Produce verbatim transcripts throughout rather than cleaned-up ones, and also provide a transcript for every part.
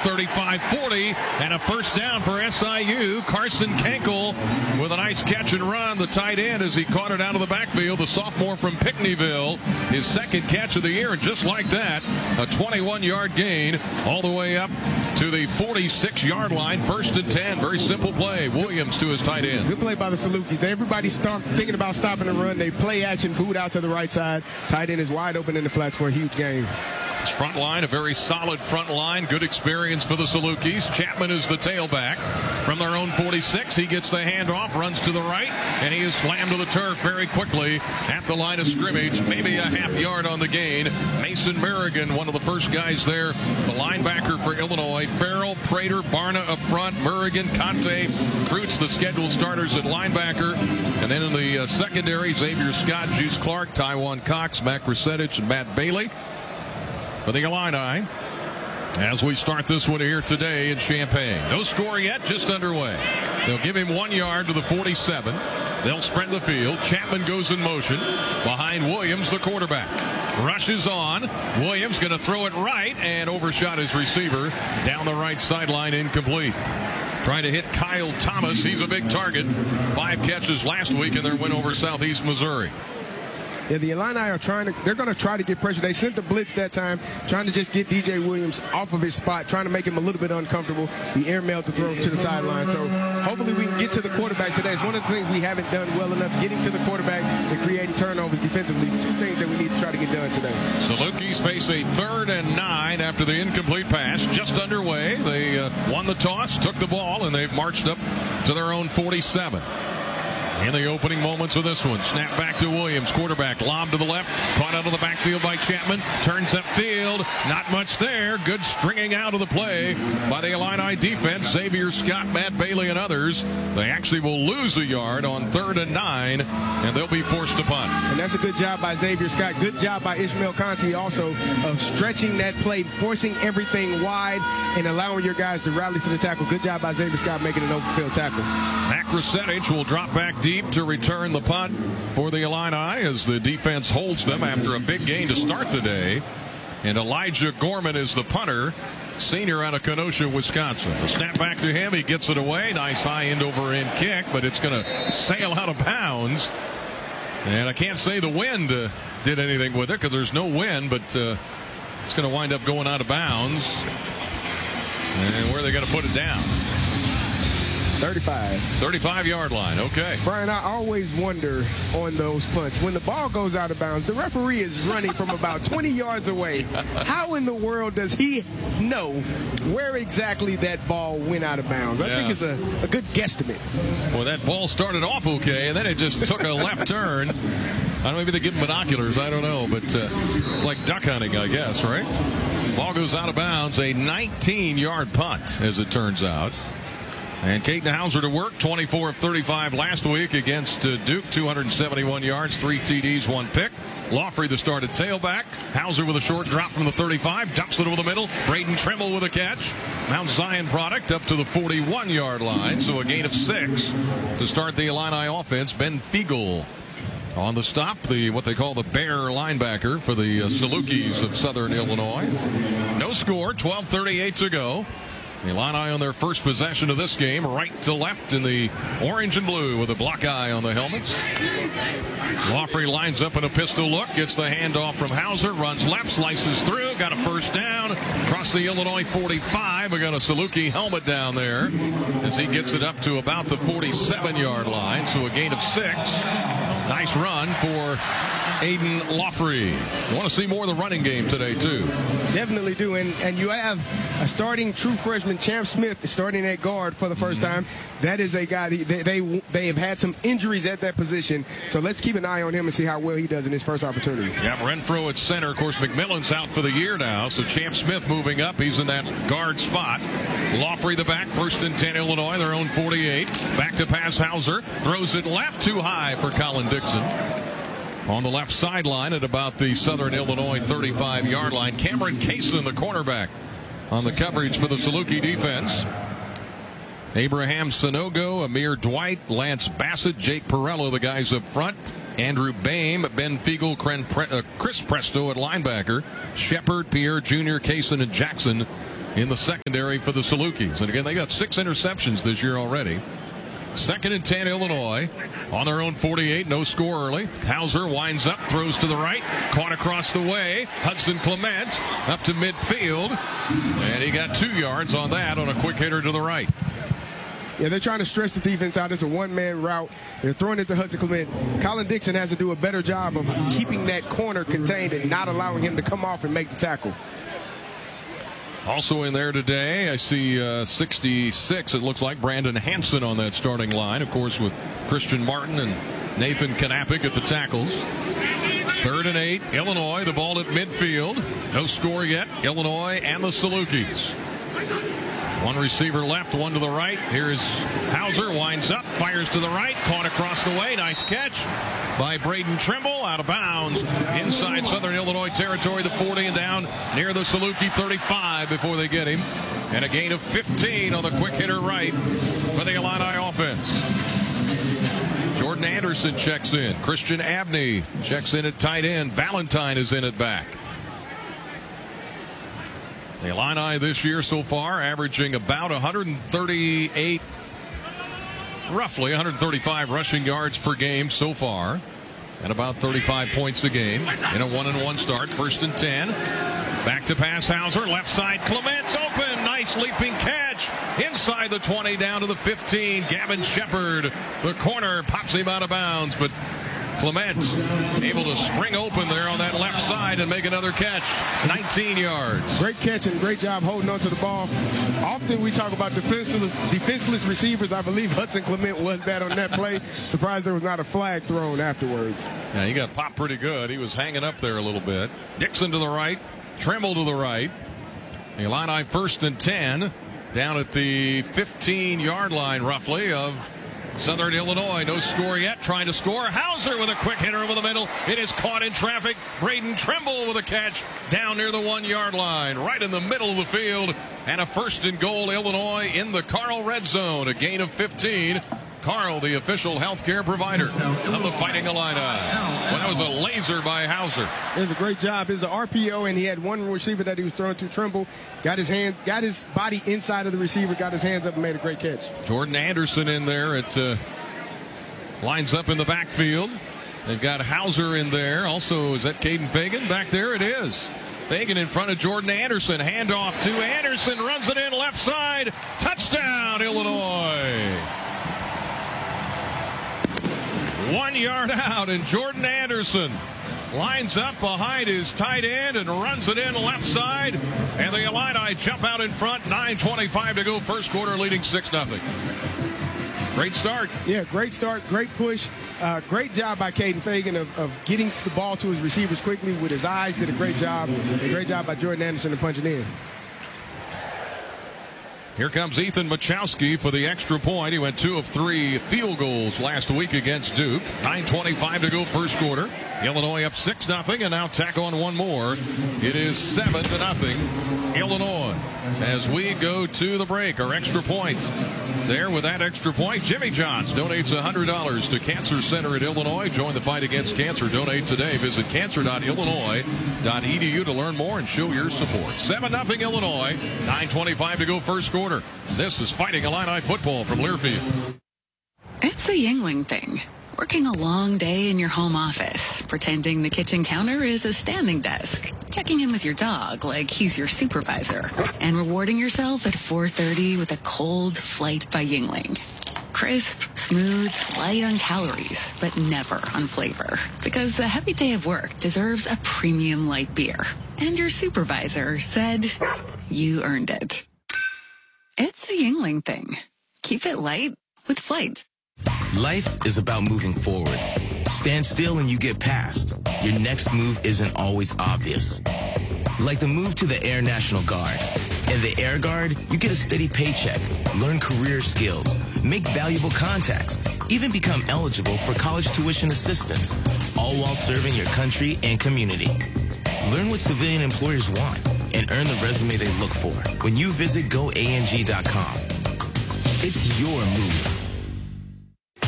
thirty-five forty, and a first down for S I U. Carson Kenkel with a nice catch and run. The tight end as he caught it out of the backfield. The sophomore from Pinckneyville, his second catch of the year, and just like that, a twenty-one yard gain all the way up to the forty-six yard line. First and ten. Very simple play. Williams to his tight end. Good play by the Salukis. Everybody start thinking about stopping the run. They play action, boot out to the right side. Tight end is wide open in the flats for a huge gain. His front line, a very solid front line. Good experience for the Salukis. Chapman is the tailback from their own forty-six. He gets the handoff, runs to the right, and he is slammed to the turf very quickly at the line of scrimmage. Maybe a half yard on the gain. Mason Merrigan, one of the first guys there, the linebacker for Illinois. Farrell, Prater, Barna up front. Merrigan, Conte, Kreutz, the scheduled starters at linebacker. And then in the uh, secondary, Xavier Scott, Juice Clark, Taiwan Cox, Mac Rusetich, and Matt Bailey for the Illini as we start this one here today in Champaign. No score yet, just underway. They'll give him one yard to the forty-seven. They'll spread the field. Chapman goes in motion behind Williams, the quarterback. Rushes on. Williams going to throw it right and overshot his receiver down the right sideline, incomplete. Trying to hit Kyle Thomas. He's a big target. Five catches last week in their win over Southeast Missouri. Yeah, the Illini are trying to, they're going to try to get pressure. They sent the blitz that time, trying to just get D J Williams off of his spot, trying to make him a little bit uncomfortable. He airmailed the throw to the sideline. So hopefully we can get to the quarterback today. It's one of the things we haven't done well enough, getting to the quarterback and creating turnovers defensively. Two things that we need to try to get done today. Salukis face a third and nine after the incomplete pass. Just underway. They uh, won the toss, took the ball, and they've marched up to their own forty-seven. In the opening moments of this one, snap back to Williams, quarterback, lob to the left, caught out of the backfield by Chapman, turns upfield, not much there. Good stringing out of the play by the Illini defense. Xavier Scott, Matt Bailey, and others. They actually will lose a yard on third and nine, and they'll be forced to punt. And that's a good job by Xavier Scott. Good job by Ishmael Conti also of stretching that play, forcing everything wide, and allowing your guys to rally to the tackle. Good job by Xavier Scott making an open field tackle. Mac Rusetich will drop back deep to return the punt for the Illini as the defense holds them after a big gain to start the day. And Elijah Gorman is the punter, senior out of Kenosha, Wisconsin. The snap back to him. He gets it away. Nice high end over end kick, but it's going to sail out of bounds. And I can't say the wind uh, did anything with it because there's no wind, but uh, it's going to wind up going out of bounds. And where are they going to put it down? thirty-five. thirty-five yard line, okay. Brian, I always wonder on those punts, when the ball goes out of bounds, the referee is running from about twenty yards away. How in the world does he know where exactly that ball went out of bounds? I yeah. think it's a, a good guesstimate. Well, that ball started off okay, and then it just took a left turn. I don't know, maybe they give him binoculars, I don't know, but uh, it's like duck hunting, I guess, right? Ball goes out of bounds, a nineteen yard punt, as it turns out. And Caden Hauser to work, twenty-four of thirty-five last week against uh, Duke, two hundred seventy-one yards, three T Ds, one pick. Lawfrey the started tailback. Hauser with a short drop from the thirty-five, dumps it over the middle. Braden Trimble with a catch. Mount Zion product up to the forty-one yard line, so a gain of six to start the Illini offense. Ben Fiegel on the stop, the what they call the bear linebacker for the uh, Salukis of Southern Illinois. No score, twelve thirty-eight to go. The Illini on their first possession of this game, right to left in the orange and blue with a block eye on the helmets. Lawfrey lines up in a pistol look, gets the handoff from Hauser, runs left, slices through, got a first down, across the Illinois forty-five. We got a Saluki helmet down there as he gets it up to about the forty-seven yard line, so a gain of six. Nice run for Aiden Lawfrey. You want to see more of the running game today, too. Definitely do. And, and you have a starting true freshman, Champ Smith, starting at guard for the first time. That is a guy, they, they, they have had some injuries at that position. So let's keep an eye on him and see how well he does in his first opportunity. Yeah, Renfro at center. Of course, McMillan's out for the year now. So Champ Smith moving up. He's in that guard spot. Lawfrey the back, first and ten Illinois, their own forty-eight. Back to pass Hauser. Throws it left too high for Colin Dixon. On the left sideline at about the Southern Illinois thirty-five yard line. Cameron Kaysen, the cornerback, on the coverage for the Saluki defense. Abraham Sanogo, Amir Dwight, Lance Bassett, Jake Perello, the guys up front. Andrew Boehm, Ben Fiegel, Chris Presto at linebacker. Shepard, Pierre Junior, Kaysen, and Jackson in the secondary for the Salukis. And again, they got six interceptions this year already. Second and ten, Illinois on their own forty-eight. No score early. Hauser winds up, throws to the right, caught across the way. Hudson Clement up to midfield, and he got two yards on that on a quick hitter to the right. Yeah, they're trying to stretch the defense out. It's a one-man route. They're throwing it to Hudson Clement. Colin Dixon has to do a better job of keeping that corner contained and not allowing him to come off and make the tackle. Also in there today, I see uh, sixty-six, it looks like, Brandon Hansen on that starting line, of course, with Christian Martin and Nathan Knappich at the tackles. Third and eight, Illinois, the ball at midfield. No score yet, Illinois and the Salukis. One receiver left, one to the right. Here's Hauser, winds up, fires to the right, caught across the way. Nice catch by Braden Trimble, out of bounds inside Southern Illinois territory, the forty, and down near the Saluki thirty-five before they get him. And a gain of fifteen on the quick hitter right for the Illini offense. Jordan Anderson checks in. Christian Abney checks in at tight end. Valentine is in at back. The Illini this year so far averaging about one hundred thirty-eight, roughly one hundred thirty-five rushing yards per game so far, and about thirty-five points a game in a one and one start. First and ten. Back to pass, Hauser, left side, Clement's open, nice leaping catch inside the twenty, down to the fifteen. Gavin Shepard, the corner, pops him out of bounds, but Clement able to spring open there on that left side and make another catch. nineteen yards. Great catch and great job holding on to the ball. Often we talk about defenseless, defenseless receivers. I believe Hudson Clement was that on that play. Surprised there was not a flag thrown afterwards. Yeah, he got popped pretty good. He was hanging up there a little bit. Dixon to the right. Trimble to the right. The Illini first and ten down at the fifteen-yard line roughly of Southern Illinois. No score yet. Trying to score. Hauser with a quick hitter over the middle. It is caught in traffic. Braden Trimble with a catch down near the one-yard line, right in the middle of the field. And a first and goal, Illinois in the Carl red zone. A gain of fifteen. Carl, the official healthcare provider of the Fighting Illini. Well, that was a laser by Hauser. It was a great job. It was an R P O, and he had one receiver that he was throwing to. Trimble got his hands, got his body inside of the receiver, got his hands up, and made a great catch. Jordan Anderson in there. It uh, lines up in the backfield. They've got Hauser in there. Also, is that Caden Fagan back there? It is. Fagan in front of Jordan Anderson. Handoff to Anderson. Runs it in left side. Touchdown, Illinois. One yard out, and Jordan Anderson lines up behind his tight end and runs it in left side. And the Illini jump out in front. nine twenty-five to go, first quarter, leading six nothing. Great start. Yeah, great start, great push. Uh, great job by Caden Fagan of, of getting the ball to his receivers quickly with his eyes. Did a great job. A great job by Jordan Anderson to punch it in. Here comes Ethan Machowski for the extra point. He went two of three field goals last week against Duke. nine twenty-five to go, first quarter. Illinois up six nothing, and now tack on one more. It is seven to nothing, Illinois. As we go to the break, our extra point. There with that extra point, Jimmy Johns donates one hundred dollars to Cancer Center at Illinois. Join the fight against cancer. Donate today. Visit cancer dot illinois dot e d u to learn more and show your support. seven nothing Illinois. nine twenty-five to go, first quarter. This is Fighting Illini football from Learfield. It's the Yingling thing. Working a long day in your home office, pretending the kitchen counter is a standing desk, checking in with your dog like he's your supervisor, and rewarding yourself at four thirty with a cold flight by Yingling. Crisp, smooth, light on calories, but never on flavor. Because a heavy day of work deserves a premium light beer. And your supervisor said you earned it. It's a Yingling thing. Keep it light with Flight. Life is about moving forward. Stand still and you get past. Your next move isn't always obvious. Like the move to the Air National Guard. In the Air Guard, you get a steady paycheck, learn career skills, make valuable contacts, even become eligible for college tuition assistance, all while serving your country and community. Learn what civilian employers want and earn the resume they look for when you visit go A N G dot com. It's your move.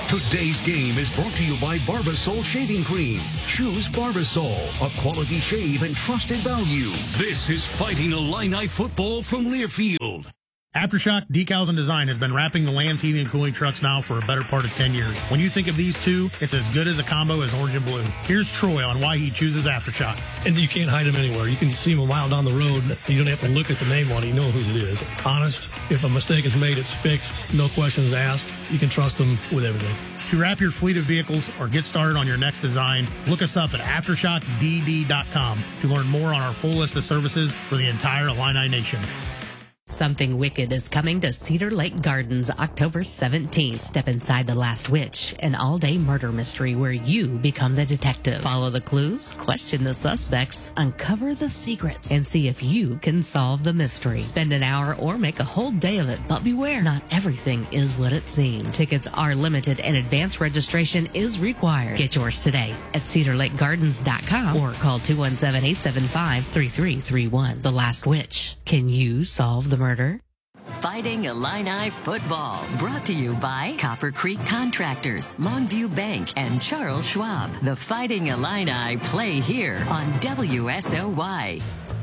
Today's game is brought to you by Barbasol Shaving Cream. Choose Barbasol, a quality shave and trusted value. This is Fighting Illini football from Learfield. Aftershock Decals and Design has been wrapping the Land's heating and cooling trucks now for a better part of ten years. When you think of these two, it's as good as a combo as orange and blue. Here's Troy on why he chooses Aftershock. And you can't hide them anywhere. You can see them a mile down the road. You don't have to look at the name on it. You know who it is. Honest. If a mistake is made, it's fixed. No questions asked. You can trust them with everything. To wrap your fleet of vehicles or get started on your next design, look us up at aftershock d d dot com to learn more on our full list of services for the entire Illini Nation. Something Wicked is coming to Cedar Lake Gardens October seventeenth. Step inside The Last Witch, an all-day murder mystery where you become the detective. Follow the clues, question the suspects, uncover the secrets, and see if you can solve the mystery. Spend an hour or make a whole day of it, but beware, not everything is what it seems. Tickets are limited and advance registration is required. Get yours today at cedar lake gardens dot com or call two one seven, eight seven five, three three three one. The Last Witch. Can you solve the murder? Fighting Illini football, brought to you by Copper Creek Contractors, Longview Bank, and Charles Schwab. The Fighting Illini play here on W S O Y.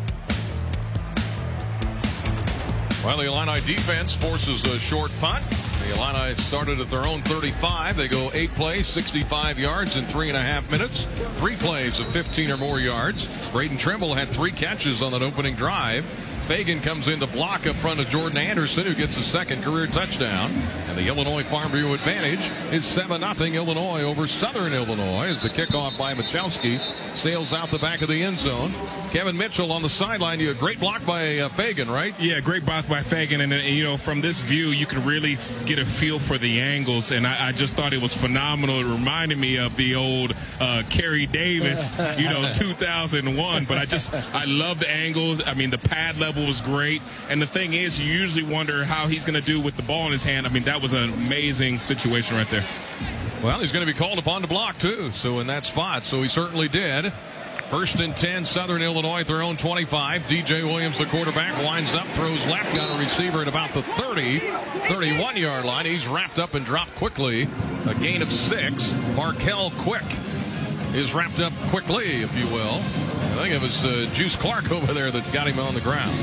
Well, the Illini defense forces a short punt. The Illini started at their own thirty-five. They go eight plays, sixty-five yards in three and a half minutes. Three plays of fifteen or more yards. Braden Trimble had three catches on that opening drive. Fagan comes in to block up front of Jordan Anderson, who gets his second career touchdown. And the Illinois Farmview advantage is seven nothing Illinois over Southern Illinois as the kickoff by Machowski sails out the back of the end zone. Kevin Mitchell on the sideline. You a great block by uh, Fagan, right? Yeah, great block by Fagan. And, and, you know, from this view, you can really get a feel for the angles. And I, I just thought it was phenomenal. It reminded me of the old uh, Kerry Davis, you know, two thousand one. But I just, I love the angles. I mean, the pad level was great. And the thing is, you usually wonder how he's going to do with the ball in his hand. I mean, that was an amazing situation right there. Well, he's going to be called upon to block, too, so in that spot. So he certainly did. First and ten, Southern Illinois at their own twenty-five. D J Williams, the quarterback, winds up, throws left, got a receiver at about the thirty, thirty-one-yard line. He's wrapped up and dropped quickly. A gain of six. Markel Quick is wrapped up quickly, if you will. I think it was uh, Juice Clark over there that got him on the ground.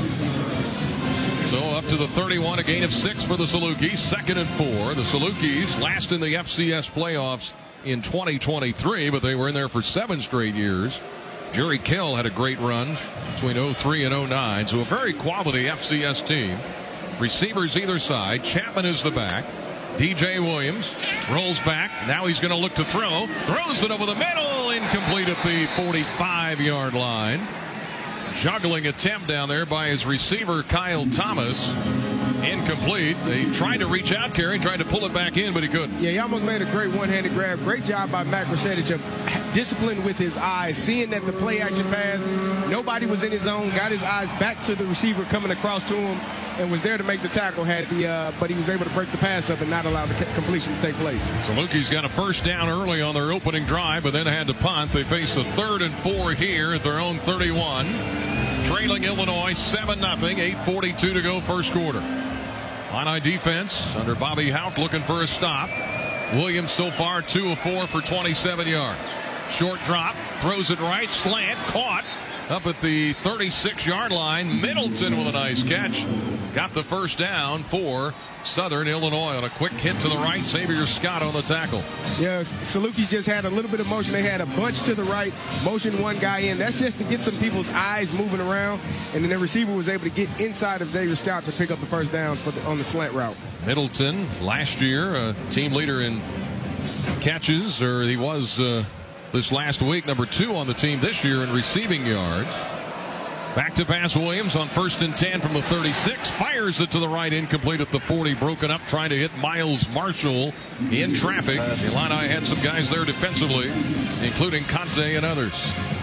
So up to the thirty-one, a gain of six for the Salukis. Second and four. The Salukis last in the F C S playoffs in twenty twenty-three, but they were in there for seven straight years. Jerry Kill had a great run between oh three and oh nine, so a very quality F C S team. Receivers either side. Chapman is the back. D J Williams rolls back. Now he's going to look to throw. Throws it over the middle. Incomplete at the forty-five-yard line. Juggling attempt down there by his receiver, Kyle Thomas. Incomplete. They tried to reach out, Kerry, tried to pull it back in, but he couldn't. Yeah, he almost made a great one-handed grab. Great job by Mac Mercedes of discipline with his eyes, seeing that the play action pass, nobody was in his zone, got his eyes back to the receiver coming across to him, and was there to make the tackle. Had the, uh, but he was able to break the pass up and not allow the completion to take place. So Lukey's got a first down early on their opening drive, but then had to punt. They face a third and four here at their own thirty-one. Trailing Illinois seven nothing, eight forty-two to go first quarter. Illini defense under Bobby Houck looking for a stop. Williams so far two of four for twenty-seven yards. Short drop, throws it right, slant, caught up at the thirty-six-yard line. Middleton with a nice catch. Got the first down for Southern Illinois on a quick hit to the right. Xavier Scott on the tackle. Yeah, Salukis just had a little bit of motion. They had a bunch to the right, motion one guy in. That's just to get some people's eyes moving around, and then the receiver was able to get inside of Xavier Scott to pick up the first down for the, on the slant route. Middleton, last year, a team leader in catches, or he was uh, this last week, number two on the team this year in receiving yards. Back to pass Williams on first and ten from the thirty-six. Fires it to the right, incomplete at the forty. Broken up, trying to hit Miles Marshall in traffic. The Illini had some guys there defensively, including Conte and others.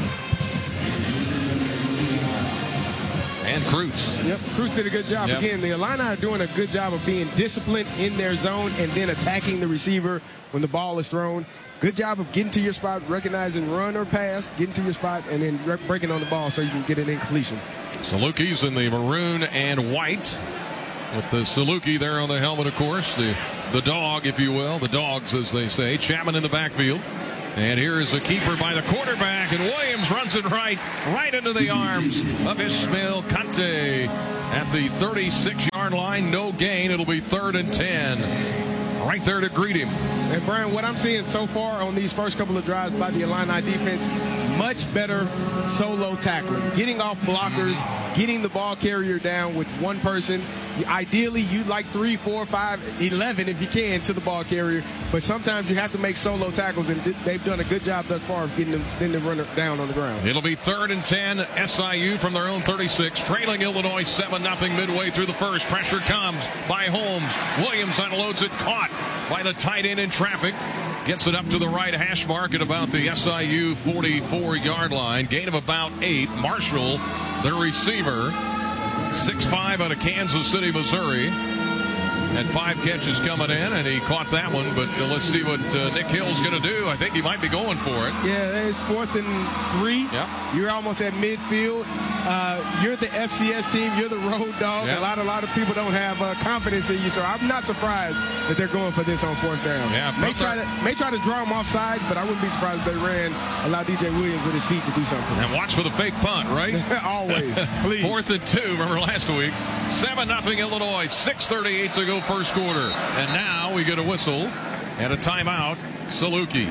And Cruz. Yep, Cruz did a good job. Yep. Again, the Illini are doing a good job of being disciplined in their zone and then attacking the receiver when the ball is thrown. Good job of getting to your spot, recognizing run or pass, getting to your spot, and then breaking on the ball so you can get an incompletion. Salukis in the maroon and white. with the Saluki there on the helmet, of course. The, the dog, if you will. The dogs, as they say. Chapman in the backfield. And here is the keeper by the quarterback, and Williams runs it right, right into the arms of Ismael Kante at the thirty-six yard line. No gain. It'll be third and ten. Right there to greet him. And Brian, what I'm seeing so far on these first couple of drives by the Illini defense, much better solo tackling, getting off blockers, getting the ball carrier down with one person. Ideally, you'd like three, four, five, eleven if you can to the ball carrier, but sometimes you have to make solo tackles, and they've done a good job thus far of getting them, getting them runner down on the ground. It'll be third and ten. S I U from their own thirty-six, trailing Illinois seven nothing midway through the first. Pressure comes by Holmes. Williams unloads it, caught by the tight end in traffic. Gets it up to the right hash mark at about the S I U forty-four yard line. Gain of about eight. Marshall, the receiver, six five out of Kansas City, Missouri. Had five catches coming in, and he caught that one. But uh, let's see what uh, Nick Hill's going to do. I think he might be going for it. Yeah, it's fourth and three. Yep. You're almost at midfield. Uh, you're the F C S team. You're the road dog. Yep. A lot, a lot of people don't have uh, confidence in you, so I'm not surprised that they're going for this on fourth down. Yeah, may try to may try to draw him offside, but I wouldn't be surprised if they ran, allow D J Williams with his feet to do something. And watch for the fake punt, right? Always, please. Fourth and two. Remember last week, seven nothing Illinois. six thirty-eight to go first quarter. And now we get a whistle and a timeout. Salukis.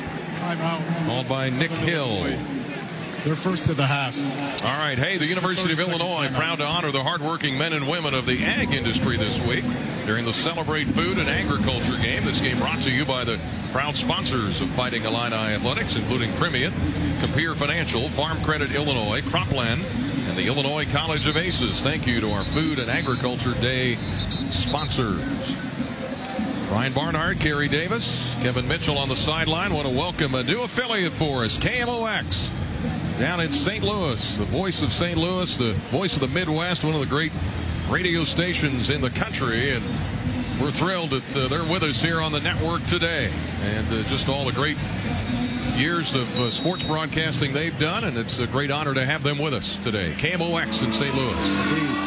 Timeout. Called by Nick Hill. They're first of the half. All right. Hey, the University of Illinois proud to honor the hardworking men and women of the ag industry this week during the Celebrate Food and Agriculture game. This game brought to you by the proud sponsors of Fighting Illini Athletics, including Primient, Compeer Financial, Farm Credit Illinois, Cropland, and the Illinois College of Aces. Thank you to our Food and Agriculture Day sponsors. Brian Barnhart, Kerry Davis, Kevin Mitchell on the sideline. Want to welcome a new affiliate for us, K M O X, down in Saint Louis. The voice of Saint Louis, the voice of the Midwest, one of the great radio stations in the country. And we're thrilled that uh, they're with us here on the network today. And uh, just all the great years of uh, sports broadcasting they've done. And it's a great honor to have them with us today. K M O X in Saint Louis.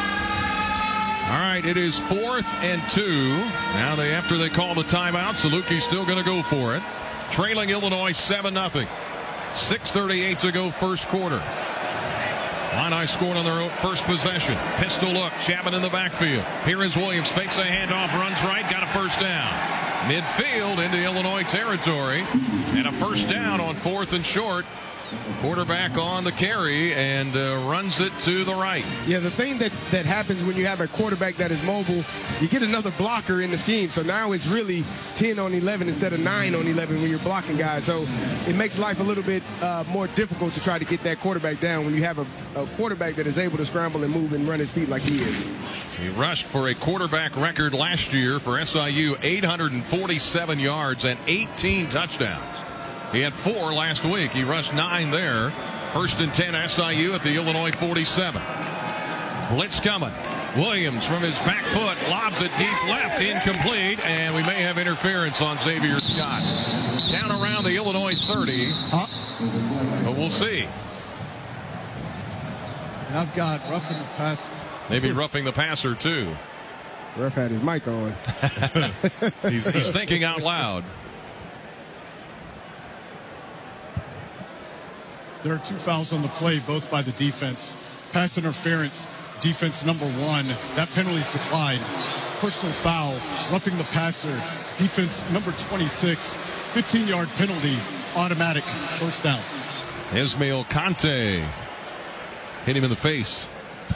All right, it is fourth and two. Now they, after they call the timeout, Saluki's still going to go for it. Trailing Illinois seven nothing. six thirty-eight to go first quarter. Illini scored on their first possession. Pistol look, Chapman in the backfield. Here is Williams, fakes a handoff, runs right, got a first down. Midfield into Illinois territory. And a first down on fourth and short. Quarterback on the carry and uh, runs it to the right. Yeah, the thing that that happens when you have a quarterback that is mobile, you get another blocker in the scheme. So now it's really ten on eleven instead of nine on eleven when you're blocking guys. So it makes life a little bit uh, more difficult to try to get that quarterback down when you have a, a quarterback that is able to scramble and move and run his feet like he is. He rushed for a quarterback record last year for S I U, eight hundred forty-seven yards and eighteen touchdowns. He had four last week. He rushed nine there. First and ten S I U at the Illinois forty-seven. Blitz coming. Williams from his back foot lobs it deep left, incomplete, and we may have interference on Xavier Scott. Down around the Illinois thirty. Uh, but we'll see. And I've got roughing the pass. Maybe roughing the passer too. Ref had his mic on. he's, he's thinking out loud. There are two fouls on the play, both by the defense. Pass interference, defense number one. That penalty is declined. Personal foul, roughing the passer. Defense number twenty-six, fifteen yard penalty, automatic first down. Ismael Kante hit him in the face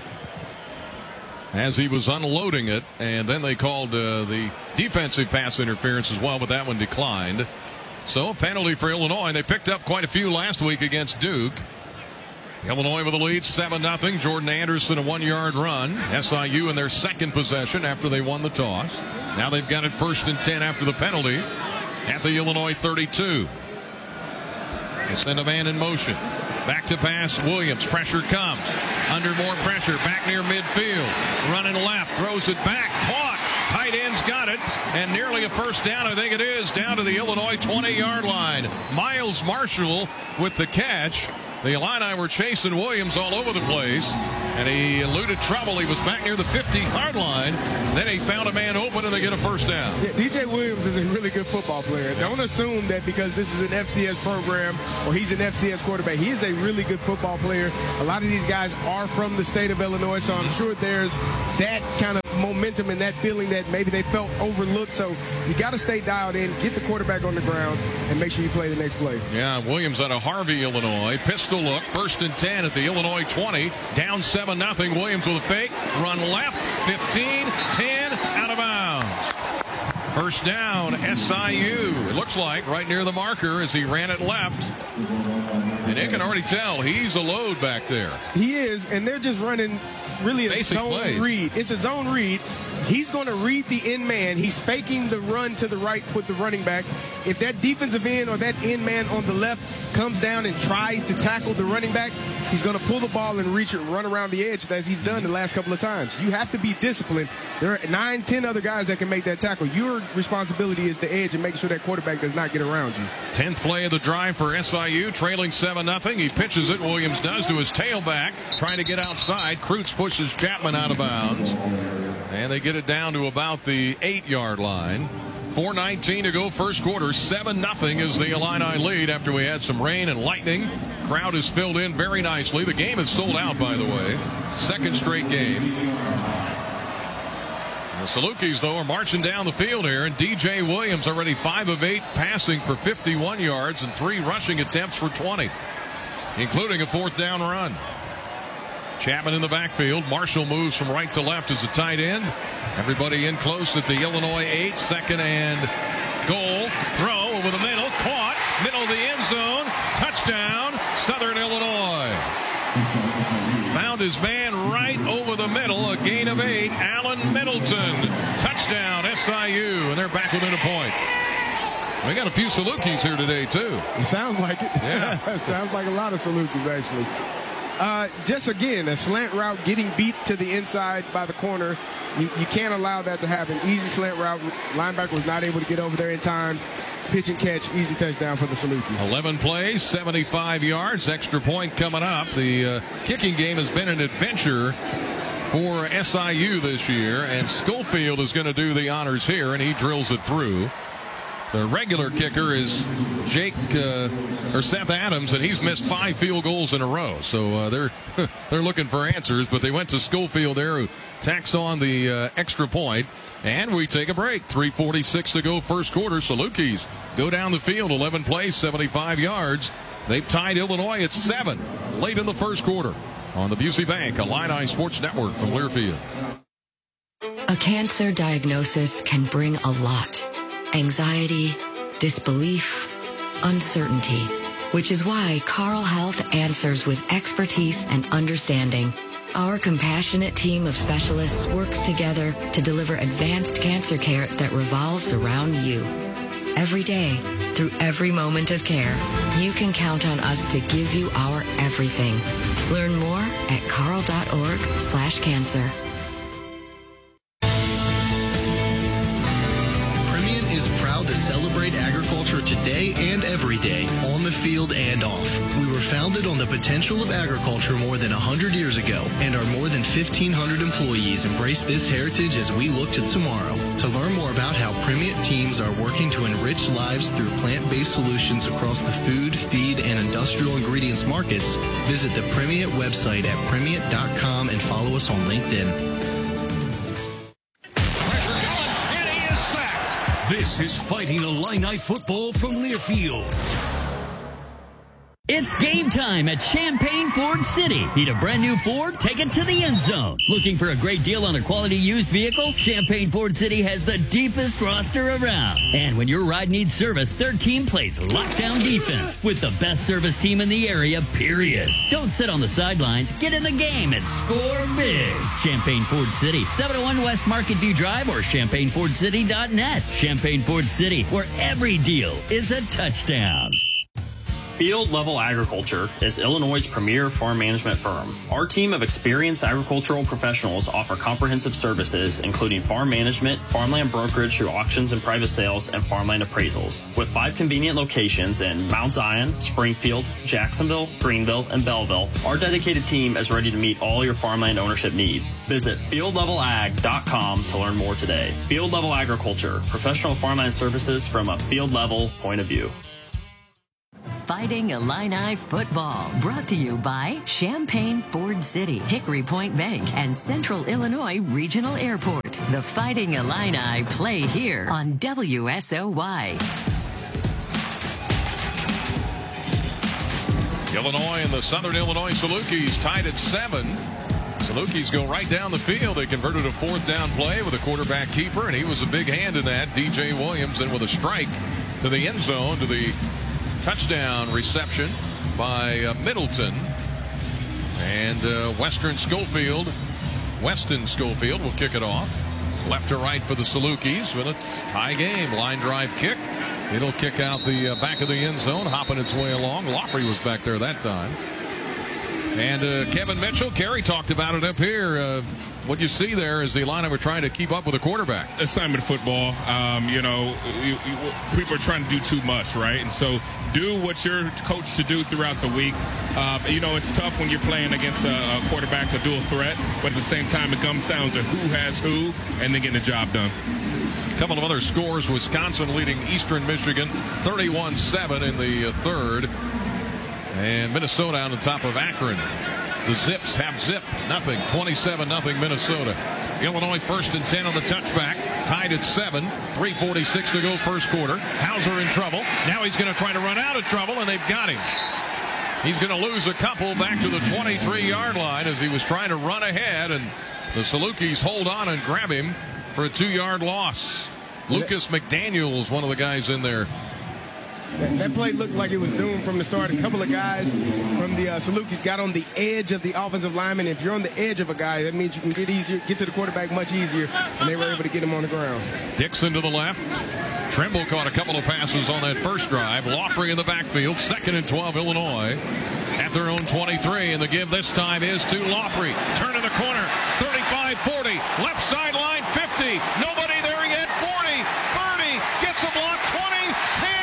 as he was unloading it, and then they called uh, the defensive pass interference as well, but that one declined. So a penalty for Illinois. They picked up quite a few last week against Duke. Illinois with the lead, seven nothing. Jordan Anderson, a one-yard run. S I U in their second possession after they won the toss. Now they've got it first and ten after the penalty at the Illinois thirty-two. They send a man in motion. Back to pass, Williams. Pressure comes. Under more pressure. Back near midfield. Running left. Throws it back. Caught. Tight end's got it. And nearly a first down, I think it is, down to the Illinois twenty yard line. Miles Marshall with the catch. The Illini were chasing Williams all over the place. And he eluded trouble. He was back near the fifty-yard line. Then he found a man open, and they get a first down. Yeah, D J Williams is a really good football player. Don't assume that because this is an F C S program or he's an F C S quarterback. He is a really good football player. A lot of these guys are from the state of Illinois, so I'm sure there's that kind of momentum and that feeling that maybe they felt overlooked. So you got to stay dialed in, get the quarterback on the ground, and make sure you play the next play. Yeah, Williams out of Harvey, Illinois. Pistol look, first and ten at the Illinois twenty. Down seven nothing. Williams with a fake. Run left, fifteen, ten, out of bounds. First down, S I U. It looks like right near the marker as he ran it left. And you can already tell he's a load back there. He is, and they're just running really a Basic zone plays. read. It's a zone read. He's going to read the end man. He's faking the run to the right with the running back. If that defensive end or that end man on the left comes down and tries to tackle the running back, he's going to pull the ball and reach it, run around the edge as he's done the last couple of times. You have to be disciplined. There are nine, ten other guys that can make that tackle. Your responsibility is the edge and making sure that quarterback does not get around you. tenth play of the drive for S I U, trailing seven nothing. He pitches it. Williams does to his tailback, trying to get outside. Kreutz pushes Chapman out of bounds. And they get it down to about the eight-yard line. four nineteen to go first quarter. seven nothing is the Illini lead after we had some rain and lightning. Crowd is filled in very nicely. The game is sold out, by the way. Second straight game. The Salukis, though, are marching down the field here, and D J Williams already five of eight passing for fifty-one yards and three rushing attempts for twenty, including a fourth down run. Chapman in the backfield. Marshall moves from right to left as a tight end. Everybody in close at the Illinois eight. Second and goal. Throw over the middle. Caught. Middle of the end zone. Touchdown, Southern Illinois. Found his man right over the middle. A gain of eight. Allen Middleton. Touchdown, S I U. And they're back within a point. We got a few Salukis here today, too. It sounds like it. Yeah. It sounds like a lot of Salukis, actually. Uh, just again, a slant route getting beat to the inside by the corner. You, you can't allow that to happen. Easy slant route. Linebacker was not able to get over there in time. Pitch and catch, easy touchdown for the Salukis. eleven plays, seventy-five yards. Extra point coming up. The uh, kicking game has been an adventure for S I U this year, and Schofield is going to do the honors here, and he drills it through. The regular kicker is Jake uh, or Seth Adams, and he's missed five field goals in a row. So uh, they're they're looking for answers, but they went to Schofield there, who tacks on the uh, extra point. And we take a break. three forty-six to go first quarter. Salukis go down the field, eleven plays, seventy-five yards. They've tied Illinois at seven late in the first quarter on the Busey Bank Illini Sports Network from Learfield. A cancer diagnosis can bring a lot. Anxiety, disbelief, uncertainty, which is why Carle Health answers with expertise and understanding. Our compassionate team of specialists works together to deliver advanced cancer care that revolves around you. Every day, through every moment of care, you can count on us to give you our everything. Learn more at carle.org slash cancer. To celebrate agriculture today and every day, on the field and off. We were founded on the potential of agriculture more than one hundred years ago, and our more than fifteen hundred employees embrace this heritage as we look to tomorrow. To learn more about how Primient teams are working to enrich lives through plant-based solutions across the food, feed, and industrial ingredients markets, visit the Primient website at primient dot com and follow us on LinkedIn. This is Fighting Illini Football from Learfield. It's game time at Champaign Ford City. Need a brand new Ford? Take it to the end zone. Looking for a great deal on a quality used vehicle? Champaign Ford City has the deepest roster around. And when your ride needs service, their team plays lockdown defense with the best service team in the area, period. Don't sit on the sidelines. Get in the game and score big. Champaign Ford City, seven oh one West Market View Drive or champaign ford city dot net. Champaign Ford City, where every deal is a touchdown. Field Level Agriculture is Illinois' premier farm management firm. Our team of experienced agricultural professionals offer comprehensive services, including farm management, farmland brokerage through auctions and private sales, and farmland appraisals. With five convenient locations in Mount Zion, Springfield, Jacksonville, Greenville, and Belleville, our dedicated team is ready to meet all your farmland ownership needs. Visit field level ag dot com to learn more today. Field Level Agriculture, professional farmland services from a field level point of view. Fighting Illini football, brought to you by Champaign Ford City, Hickory Point Bank, and Central Illinois Regional Airport. The Fighting Illini play here on W S O Y. Illinois and the Southern Illinois Salukis tied at seven. Salukis go right down the field. They converted a fourth down play with a quarterback keeper, and he was a big hand in that. D J Williams in with a strike to the end zone to the touchdown reception by uh, Middleton. And uh, Western Schofield, Weston Schofield will kick it off. Left to right for the Salukis with a tie game. Line drive kick. It'll kick out the uh, back of the end zone, hopping its way along. Laughley was back there that time. And uh, Kevin Mitchell, Kerry talked about it up here. Uh, what you see there is the Illini were trying to keep up with the quarterback. Assignment football, um, you know, you, you, people are trying to do too much, right? And so do what you're coached to do throughout the week. Uh, you know, it's tough when you're playing against a, a quarterback, a dual threat, but at the same time, it comes down to who has who and then getting the job done. A couple of other scores. Wisconsin leading Eastern Michigan thirty-one seven in the uh, third. And Minnesota on the top of Akron. The Zips have zip. Nothing. twenty-seven nothing Minnesota. Illinois first and ten on the touchback. Tied at seven. three forty-six to go first quarter. Hauser in trouble. Now he's going to try to run out of trouble, and they've got him. He's going to lose a couple back to the twenty-three yard line as he was trying to run ahead, and the Salukis hold on and grab him for a two yard loss. Lucas McDaniel is one of the guys in there. That, that play looked like it was doomed from the start. A couple of guys from the uh, Salukis got on the edge of the offensive lineman. If you're on the edge of a guy, that means you can get easier, get to the quarterback much easier, and they were able to get him on the ground. Dixon to the left. Trimble caught a couple of passes on that first drive. Laughley in the backfield. Second and twelve, Illinois at their own twenty-three, and the give this time is to Laughley. Turn in the corner. thirty-five forty. Left sideline fifty. Nobody there yet. forty. thirty. Gets a block. twenty. ten.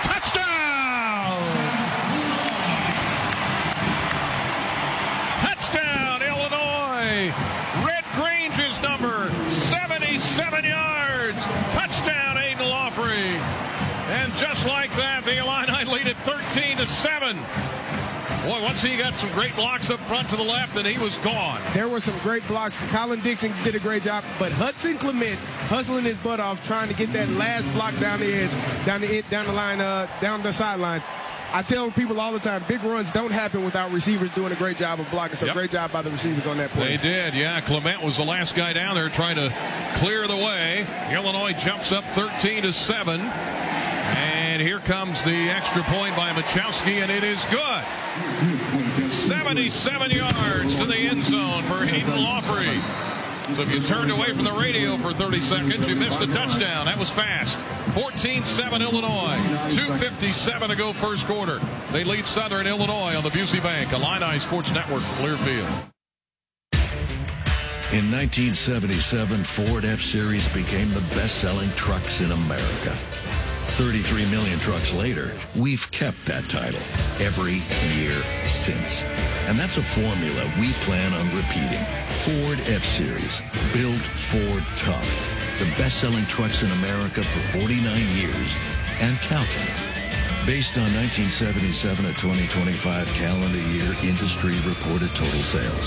Touchdown, Illinois. Red Grange's number, seventy-seven yards. Touchdown, Aiden Laughley. And just like that, the Illini lead it thirteen to seven. Boy, once he got some great blocks up front to the left, and he was gone. There were some great blocks. Colin Dixon did a great job, but Hudson Clement hustling his butt off, trying to get that last block down the edge, down the down the line, uh, down the sideline. I tell people all the time, big runs don't happen without receivers doing a great job of blocking. So yep. Great job by the receivers on that play. They did, yeah. Clement was the last guy down there trying to clear the way. Illinois jumps up thirteen to seven. And here comes the extra point by Machowski, and it is good. seventy-seven yards to the end zone for Aiden Laughley. So if you turned away from the radio for thirty seconds, you missed a touchdown. That was fast. fourteen seven Illinois. two fifty-seven to go first quarter. They lead Southern Illinois on the Busey Bank, Illini Sports Network, Clearfield. In nineteen seventy-seven, Ford F-Series became the best-selling trucks in America. thirty-three million trucks later, we've kept that title every year since. And that's a formula we plan on repeating. Ford F-Series. Built Ford tough. The best-selling trucks in America for forty-nine years and counting. Based on nineteen seventy-seven to twenty twenty-five calendar year industry reported total sales.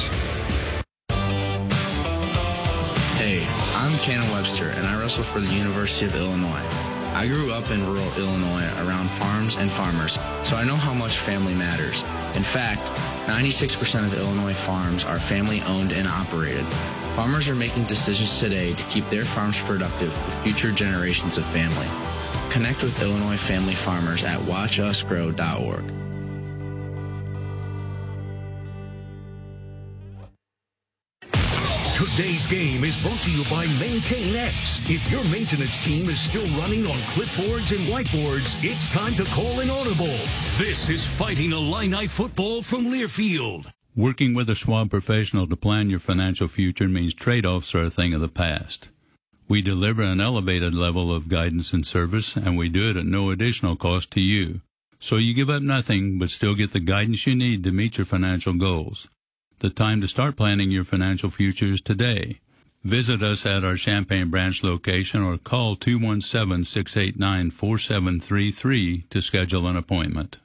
Hey, I'm Cannon Webster, and I wrestle for the University of Illinois. I grew up in rural Illinois around farms and farmers, so I know how much family matters. In fact, ninety-six percent of Illinois farms are family-owned and operated. Farmers are making decisions today to keep their farms productive for future generations of family. Connect with Illinois family farmers at watch us grow dot org. To Today's game is brought to you by Maintain X. If your maintenance team is still running on clipboards and whiteboards, it's time to call an audible. This is Fighting Illini Football from Learfield. Working with a Schwab professional to plan your financial future means trade-offs are a thing of the past. We deliver an elevated level of guidance and service, and we do it at no additional cost to you. So you give up nothing, but still get the guidance you need to meet your financial goals. The time to start planning your financial future is today. Visit us at our Champaign branch location or call two one seven, six eight nine, four seven three three to schedule an appointment.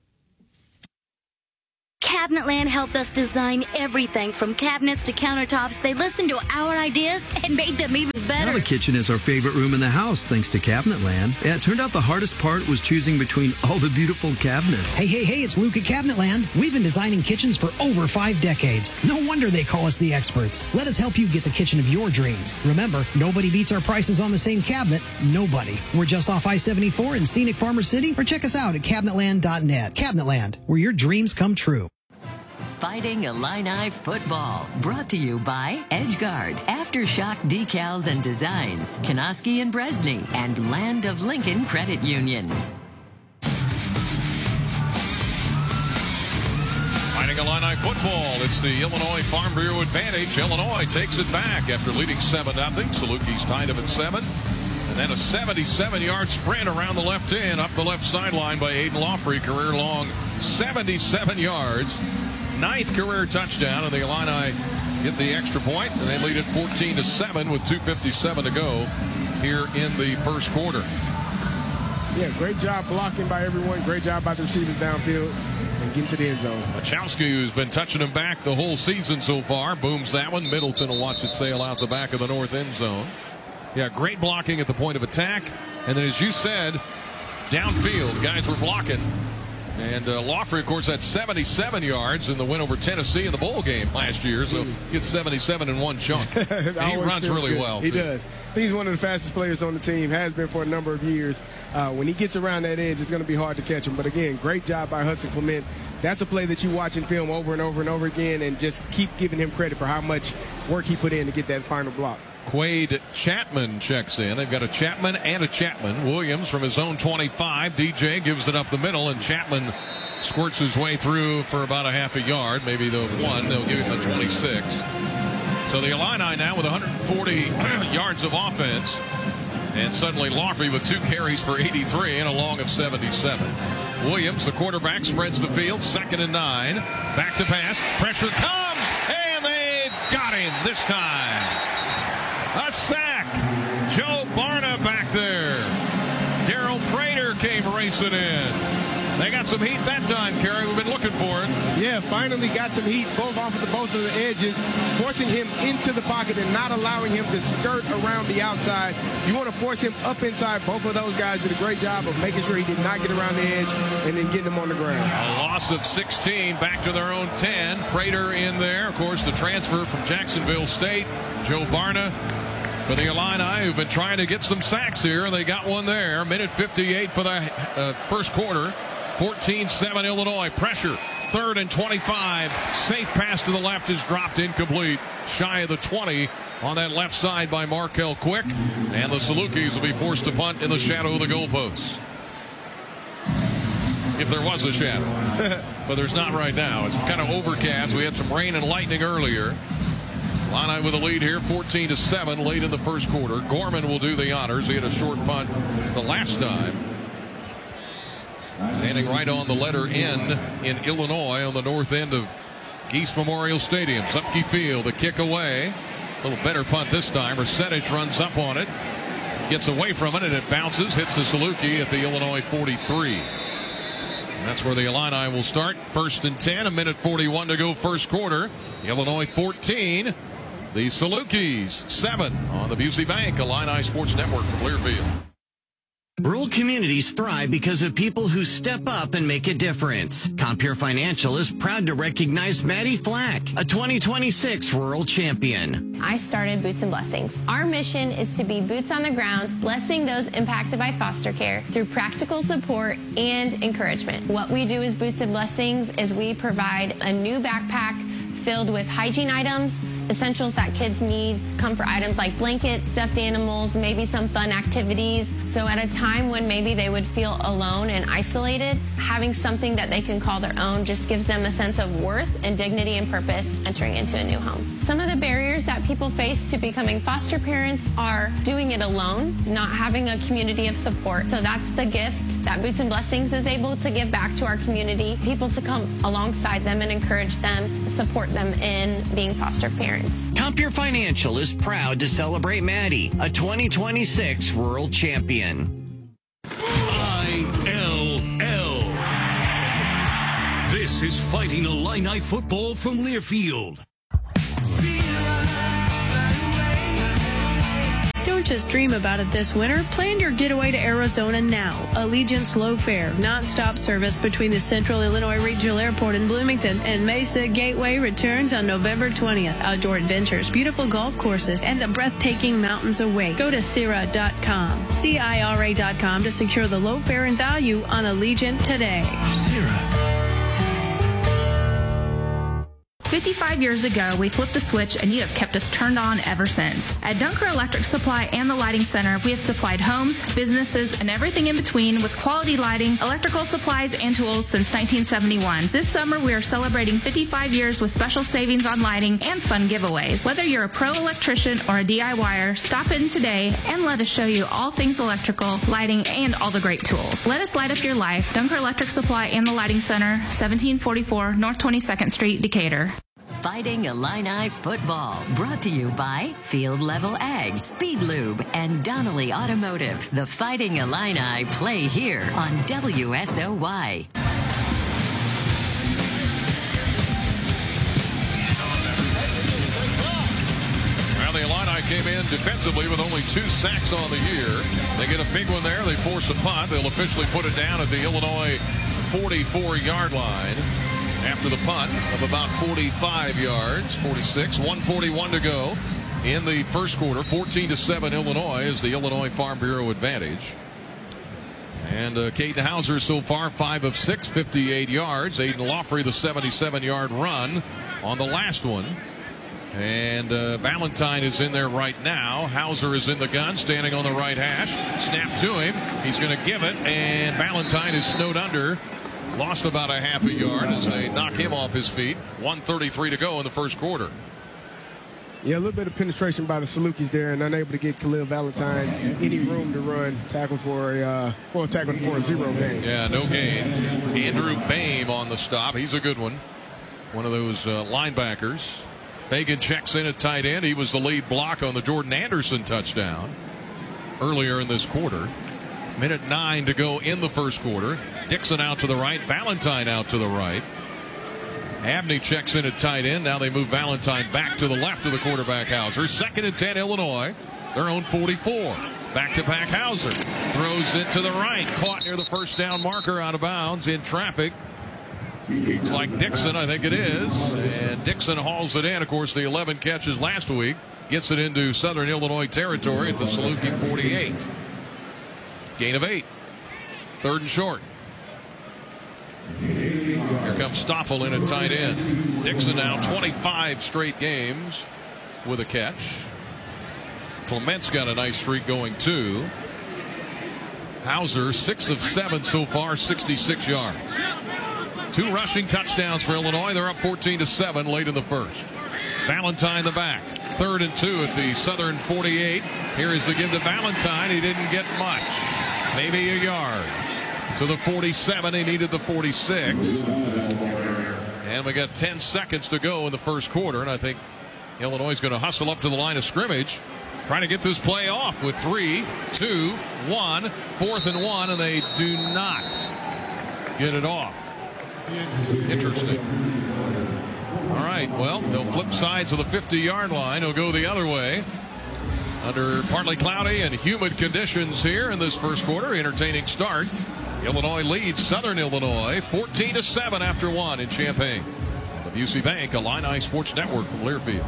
Cabinetland helped us design everything from cabinets to countertops. They listened to our ideas and made them even better. Now the kitchen is our favorite room in the house, thanks to Cabinetland. Yeah, it turned out the hardest part was choosing between all the beautiful cabinets. Hey, hey, hey, it's Luke at Cabinetland. We've been designing kitchens for over five decades. No wonder they call us the experts. Let us help you get the kitchen of your dreams. Remember, nobody beats our prices on the same cabinet. Nobody. We're just off I seventy-four in scenic Farmer City, or check us out at cabinetland dot net. Cabinetland, where your dreams come true. Fighting Illini Football, brought to you by Edgeguard, Aftershock Decals and Designs, Kanoski and Bresney, and Land of Lincoln Credit Union. Fighting Illini Football, it's the Illinois Farm Bureau advantage. Illinois takes it back after leading seven nothing. Salukis tied up at seven. And then a seventy-seven-yard sprint around the left end, up the left sideline by Aiden Lawfrey, career-long seventy-seven yards. Ninth career touchdown, and the Illini get the extra point, and they lead it fourteen to seven with two fifty-seven to go here in the first quarter. Yeah, great job blocking by everyone. Great job by the receivers downfield and getting to the end zone. Machowski, who's been touching him back the whole season so far, booms that one. Middleton will watch it sail out the back of the north end zone. Yeah, great blocking at the point of attack, and then as you said, downfield, guys were blocking. And uh, Lawfrey, of course, had seventy-seven yards in the win over Tennessee in the bowl game last year. So he gets seventy-seven in one chunk. And he runs really good. well, He too. does. He's one of the fastest players on the team, has been for a number of years. Uh, when he gets around that edge, it's going to be hard to catch him. But, again, great job by Hudson Clement. That's a play that you watch in film over and over and over again and just keep giving him credit for how much work he put in to get that final block. Quade Chapman checks in. They've got a Chapman and a Chapman. Williams from his own twenty-five. D J gives it up the middle, and Chapman squirts his way through for about a half a yard, maybe the one. They'll give him a twenty-six. So the Illini now with one hundred forty yards of offense, and suddenly Lawfrey with two carries for eighty-three and a long of seventy-seven. Williams, the quarterback, spreads the field, second and nine. Back to pass. Pressure comes, and they've got him this time. A sack. Joe Barna back there. Daryl Prater came racing in. They got some heat that time, Kerry. We've been looking for it. Yeah, finally got some heat, both off of the, both of the edges, forcing him into the pocket and not allowing him to skirt around the outside. You want to force him up inside. Both of those guys did a great job of making sure he did not get around the edge and then getting him on the ground. A loss of sixteen, back to their own ten. Prater in there. Of course, the transfer from Jacksonville State. Joe Barna for the Illini, who've been trying to get some sacks here, and they got one there. Minute fifty-eight for the uh, first quarter. fourteen seven Illinois. Pressure. Third and twenty-five. Safe pass to the left is dropped incomplete. Shy of the twenty on that left side by Markel Quick. And the Salukis will be forced to punt in the shadow of the goalposts. If there was a shadow. But there's not right now. It's kind of overcast. We had some rain and lightning earlier. Illini with a lead here, fourteen to seven, late in the first quarter. Gorman will do the honors. He had a short punt the last time. Standing right on the letter N in Illinois on the north end of Geese Memorial Stadium. Zupke Field, the kick away. A little better punt this time. Rossetich runs up on it. Gets away from it, and it bounces. Hits the Saluki at the Illinois forty-three. And that's where the Illini will start. First and ten, a minute forty-one to go first quarter. Illinois fourteen. The Salukis seven on the Busey Bank Illini Sports Network from Learfield. Rural communities thrive because of people who step up and make a difference. Compure Financial is proud to recognize Maddie Flack, a twenty twenty-six rural champion. I started Boots and Blessings. Our mission is to be boots on the ground, blessing those impacted by foster care through practical support and encouragement. What we do as Boots and Blessings is we provide a new backpack filled with hygiene items, Essentials that kids need come for items like blankets, stuffed animals, maybe some fun activities. So at a time when maybe they would feel alone and isolated, having something that they can call their own just gives them a sense of worth and dignity and purpose entering into a new home. Some of the barriers that people face to becoming foster parents are doing it alone, not having a community of support. So that's the gift that Boots and Blessings is able to give back to our community, people to come alongside them and encourage them, support them in being foster parents. Compeer Financial is proud to celebrate Maddie, a twenty twenty-six World Champion. I L L. This is Fighting Illini Football from Learfield. Don't just dream about it this winter. Plan your getaway to Arizona now. Allegiant's low fare, non-stop service between the Central Illinois Regional Airport in Bloomington and Mesa Gateway returns on November twentieth. Outdoor adventures, beautiful golf courses, and the breathtaking mountains await. Go to Cira dot com, C I R A dot com to secure the low fare and value on Allegiant today. Cira. fifty-five years ago, we flipped the switch and you have kept us turned on ever since. At Dunker Electric Supply and the Lighting Center, we have supplied homes, businesses, and everything in between with quality lighting, electrical supplies, and tools since nineteen seventy-one. This summer, we are celebrating fifty-five years with special savings on lighting and fun giveaways. Whether you're a pro electrician or a D I Y er, stop in today and let us show you all things electrical, lighting, and all the great tools. Let us light up your life. Dunker Electric Supply and the Lighting Center, seventeen forty-four North twenty-second Street, Decatur. Fighting Illini Football, brought to you by Field Level Ag, Speed Lube, and Donnelly Automotive. The Fighting Illini play here on W S O Y. Well, the Illini came in defensively with only two sacks on the year. They get a big one there. They force a punt. They'll officially put it down at the Illinois forty-four yard line. After the punt of about forty-five yards, forty-six, one forty-one to go in the first quarter. fourteen to seven Illinois is the Illinois Farm Bureau advantage. And uh, Caden Hauser so far five of six, fifty-eight yards. Aiden Laughery the seventy-seven yard run on the last one. And uh, Valentine is in there right now. Hauser is in the gun, standing on the right hash. Snap to him. He's going to give it, and Valentine is snowed under. Lost about a half a yard as they knock him off his feet. one thirty-three to go in the first quarter. Yeah, a little bit of penetration by the Salukis there, and unable to get Khalil Valentine any room to run. Tackle for a, uh, well, tackle for a zero gain. Yeah, no gain. Andrew Boehm on the stop. He's a good one. One of those uh, linebackers. Fagan checks in at tight end. He was the lead block on the Jordan Anderson touchdown earlier in this quarter. Minute nine to go in the first quarter. Dixon out to the right. Valentine out to the right. Abney checks in at tight end. Now they move Valentine back to the left of the quarterback Hauser. Second and ten Illinois. Their own forty-four. Back to back Hauser. Throws it to the right. Caught near the first down marker, out of bounds in traffic. It's like Dixon, I think it is. And Dixon hauls it in. Of course, the eleven catches last week. Gets it into Southern Illinois territory at the Saluki forty-eight. Gain of eight. Third and short. Here comes Stoffel in at tight end. Dixon now twenty-five straight games with a catch. Clement's got a nice streak going too. Hauser six of seven so far, sixty-six yards. Two rushing touchdowns for Illinois. They're up fourteen to seven late in the first. Valentine the back. Third and two at the Southern forty-eight. Here is the give to Valentine. He didn't get much. Maybe a yard. To the forty-seven. He needed the forty-six. And we got ten seconds to go in the first quarter. And I think Illinois is going to hustle up to the line of scrimmage, trying to get this play off with three, two, one, fourth and one, and they do not get it off. Interesting. All right, well, they'll flip sides of the fifty yard line. They'll go the other way under partly cloudy and humid conditions here in this first quarter. Entertaining start. Illinois leads Southern Illinois fourteen to seven after one in Champaign. The Busey Bank Illini Sports Network from Learfield.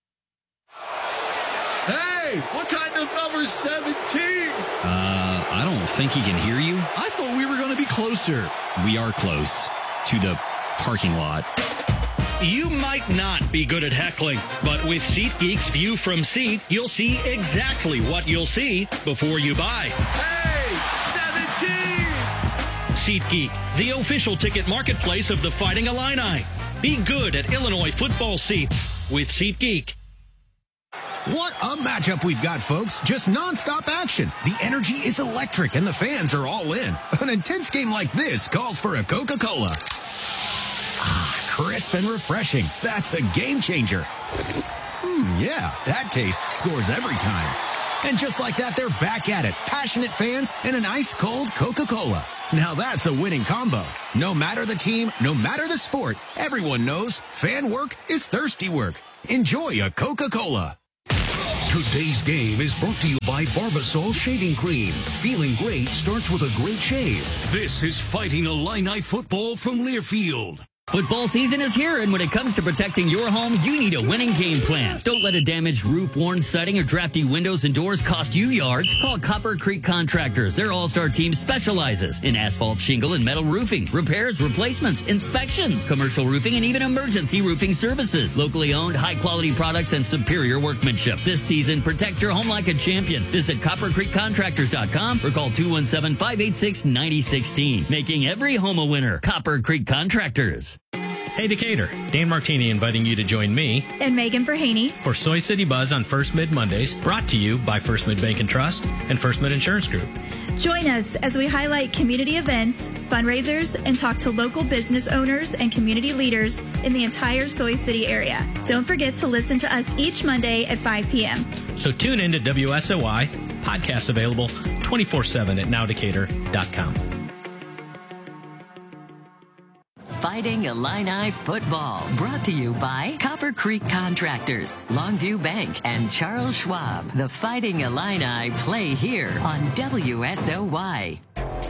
Hey, what kind of number seventeen? Uh, I don't think he can hear you. I thought we were going to be closer. We are close to the parking lot. You might not be good at heckling, but with SeatGeek's View from Seat, you'll see exactly what you'll see before you buy. Hey, seventeen! SeatGeek, the official ticket marketplace of the Fighting Illini. Be good at Illinois football seats with SeatGeek. What a matchup we've got, folks. Just nonstop action. The energy is electric and the fans are all in. An intense game like this calls for a Coca-Cola. Ah, crisp and refreshing. That's a game changer. Hmm, yeah, that taste scores every time. And just like that, they're back at it. Passionate fans and an ice-cold Coca-Cola. Now that's a winning combo. No matter the team, no matter the sport, everyone knows fan work is thirsty work. Enjoy a Coca-Cola. Today's game is brought to you by Barbasol Shaving Cream. Feeling great starts with a great shave. This is Fighting Illini football from Learfield. Football season is here, and when it comes to protecting your home, you need a winning game plan. Don't let a damaged roof, worn siding, or drafty windows and doors cost you yards. Call Copper Creek Contractors. Their all-star team specializes in asphalt, shingle, and metal roofing, repairs, replacements, inspections, commercial roofing, and even emergency roofing services. Locally owned, high-quality products, and superior workmanship. This season, protect your home like a champion. Visit copper creek contractors dot com or call two one seven, five eight six, nine zero one six. Making every home a winner. Copper Creek Contractors. Hey Decatur, Dan Martini inviting you to join me and Megan Verhaney for Soy City Buzz on First Mid Mondays, brought to you by First Mid Bank and Trust and First Mid Insurance Group. Join us as we highlight community events, fundraisers, and talk to local business owners and community leaders in the entire Soy City area. Don't forget to listen to us each Monday at five p.m. So tune in to W S O Y, podcasts available twenty-four seven at now decatur dot com. Fighting Illini football, brought to you by Copper Creek Contractors, Longview Bank, and Charles Schwab. The Fighting Illini play here on W S O Y.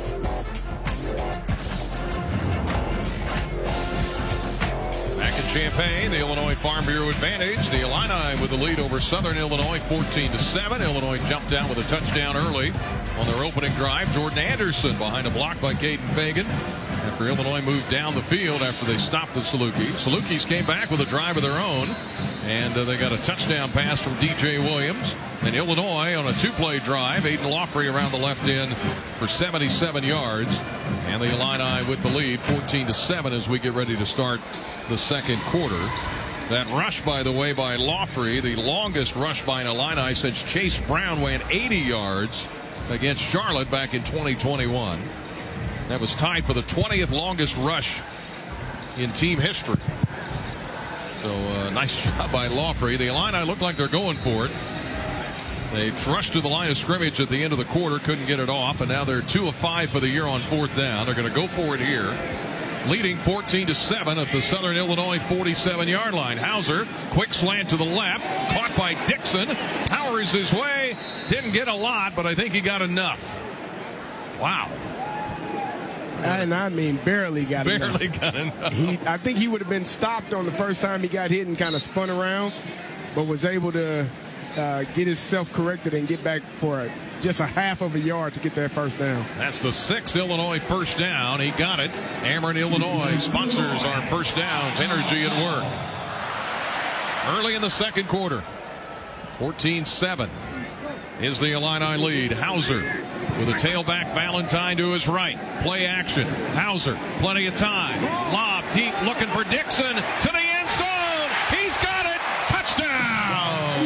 Back in Champaign, the Illinois Farm Bureau advantage. The Illini with the lead over Southern Illinois, fourteen to seven. Illinois jumped out with a touchdown early on their opening drive. Jordan Anderson behind a block by Caden Fagan. After Illinois moved down the field after they stopped the Salukis. Salukis came back with a drive of their own, and uh, they got a touchdown pass from D J Williams. And Illinois on a two-play drive, Aiden Lawfrey around the left end for seventy-seven yards. And the Illini with the lead, fourteen to seven, as we get ready to start the second quarter. That rush, by the way, by Lawfrey, the longest rush by an Illini since Chase Brown ran eighty yards against Charlotte back in twenty twenty-one. That was tied for the twentieth longest rush in team history. So uh, nice job by Lawfrey. The Illini look like they're going for it. They rushed to the line of scrimmage at the end of the quarter, couldn't get it off, and now they're two of five for the year on fourth down. They're going to go for it here. Leading fourteen to seven at the Southern Illinois forty-seven yard line. Hauser, quick slant to the left, caught by Dixon, powers his way, didn't get a lot, but I think he got enough. Wow. And I mean, barely got barely enough. got enough. He, I think he would have been stopped on the first time he got hit and kind of spun around, but was able to uh, get himself corrected and get back for a, just a half of a yard to get that first down. That's the sixth Illinois first down. He got it. Ameren, Illinois sponsors our first downs. Energy at work. Early in the second quarter, fourteen seven is the Illini lead. Hauser with a tailback, Valentine to his right. Play action. Hauser, plenty of time. Lob deep, looking for Dixon to the end zone. He's got it. Touchdown.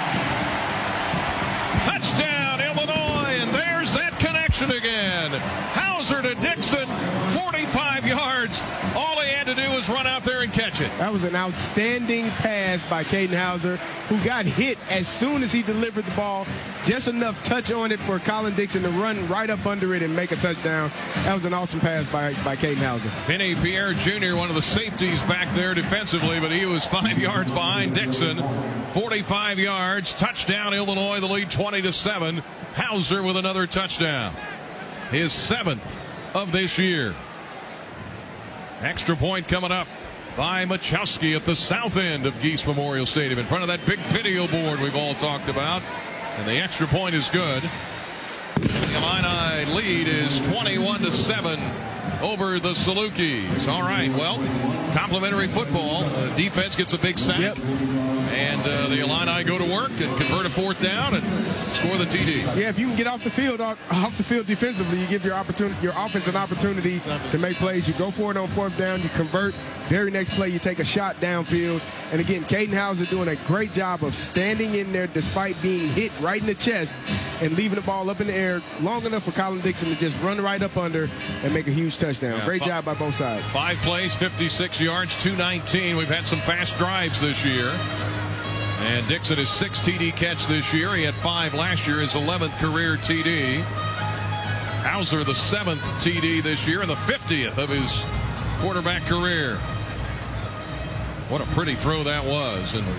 Touchdown, Illinois. And there's that connection again. Hauser to Dixon, forty-five yards. All he had to do was run out there and catch it. That was an outstanding pass by Caden Hauser, who got hit as soon as he delivered the ball. Just enough touch on it for Colin Dixon to run right up under it and make a touchdown. That was an awesome pass by, by Caden Hauser. Vinny Pierre Junior, one of the safeties back there defensively, but he was five yards behind Dixon. forty-five yards. Touchdown, Illinois, the lead twenty to seven. Hauser with another touchdown. His seventh of this year. Extra point coming up by Machowski at the south end of Geese Memorial Stadium in front of that big video board we've all talked about. And the extra point is good. The Illini Illinois lead is twenty-one to seven over the Salukis. All right, well, complimentary football. Uh, defense gets a big sack. Yep. And uh, the Illini go to work and convert a fourth down and score the T D. Yeah, if you can get off the field, off, off the field defensively, you give your opportunity, your offense an opportunity to make plays. You go for it on fourth down, you convert. Very next play, you take a shot downfield. And again, Caden Hauser doing a great job of standing in there despite being hit right in the chest and leaving the ball up in the air long enough for Colin Dixon to just run right up under and make a huge touchdown. Yeah, great five, job by both sides. Five plays, fifty-six yards, two nineteen. We've had some fast drives this year. And Dixon his sixth T D catch this year. He had five last year, his eleventh career T D. Hauser the seventh T D this year and the fiftieth of his quarterback career. What a pretty throw that was. And